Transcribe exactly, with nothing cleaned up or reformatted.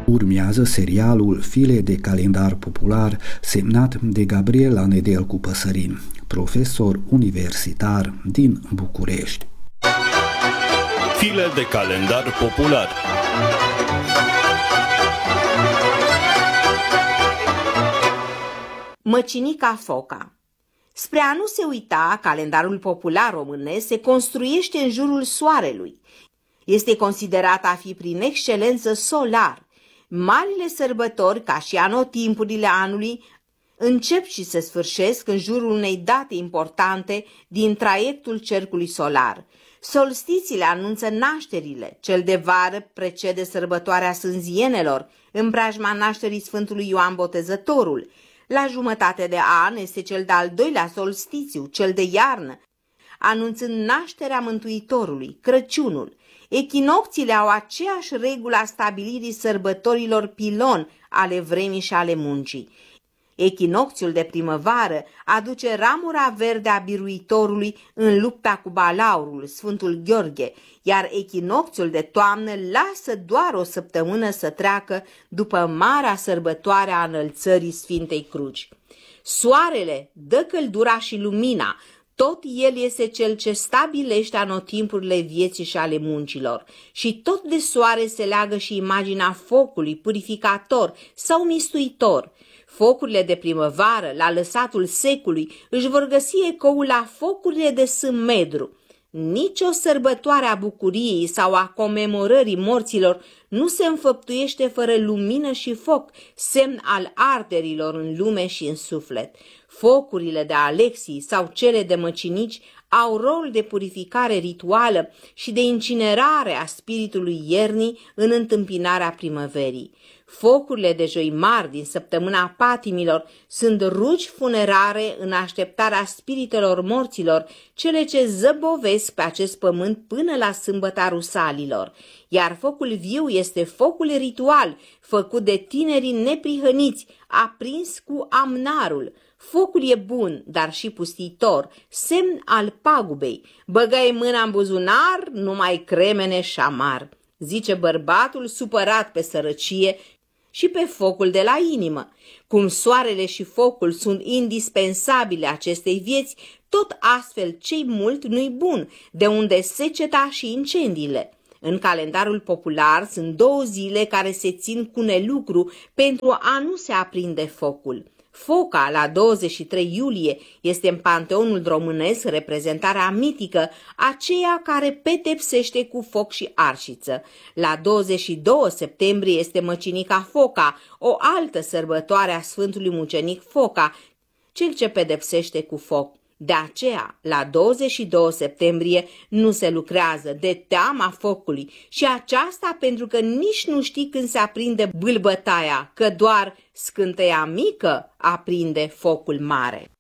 Urmează serialul File de calendar popular, semnat de Gabriela Nedelcu Păsărin, profesor universitar din București. File de calendar popular. Măcinica Foca. Spre a nu se uita, calendarul popular românesc se construiește în jurul soarelui. Este considerat a fi prin excelență solar. Marile sărbători, ca și anotimpurile anului, încep și se sfârșesc în jurul unei date importante din traiectul cercului solar. Solstițiile anunță nașterile, cel de vară precede sărbătoarea sânzienelor, în preajma nașterii Sfântului Ioan Botezătorul. La jumătate de an este cel de-al doilea solstițiu, cel de iarnă, anunțând nașterea Mântuitorului, Crăciunul. Echinocțiile au aceeași regulă a stabilirii sărbătorilor pilon ale vremii și ale muncii. Echinocțiul de primăvară aduce ramura verde a biruitorului în lupta cu balaurul, Sfântul Gheorghe, iar echinocțiul de toamnă lasă doar o săptămână să treacă după marea sărbătoare a înălțării Sfintei Cruci. Soarele dă căldura și lumina, tot el este cel ce stabilește anotimpurile vieții și ale muncilor. Și tot de soare se leagă și imaginea focului purificator sau mistuitor. Focurile de primăvară, la lăsatul secului, își vor găsi ecoul la focurile de sâmbedru. Nici o sărbătoare a bucuriei sau a comemorării morților nu se înfăptuiește fără lumină și foc, semn al arderilor în lume și în suflet. Focurile de Alexii sau cele de măcinici au rol de purificare rituală și de incinerare a spiritului iernii în întâmpinarea primăverii. Focurile de joi mari din săptămâna patimilor sunt rugi funerare în așteptarea spiritelor morților, cele ce zăbovesc pe acest pământ până la sâmbăta rusalilor. Iar focul viu este focul ritual, făcut de tinerii neprihăniți, aprins cu amnarul. Focul e bun, dar și pustitor, semn al pagubei. Băgai mâna în buzunar, numai cremene și amar, zice bărbatul supărat pe sărăcie și pe focul de la inimă. Cum soarele și focul sunt indispensabile acestei vieți, tot astfel cei mult nu-i bun, de unde seceta și incendiile. În calendarul popular sunt două zile care se țin cu nelucru pentru a nu se aprinde focul. Foca, la douăzeci și trei iulie, este în panteonul românesc reprezentarea mitică, aceea care pedepsește cu foc și arșiță. La douăzeci și doi septembrie este Măcinica Foca, o altă sărbătoare a Sfântului Mucenic Foca, cel ce pedepsește cu foc. De aceea, la douăzeci și doi septembrie nu se lucrează de teama focului și aceasta pentru că nici nu știi când se aprinde bâlbătaia, că doar scânteia mică aprinde focul mare.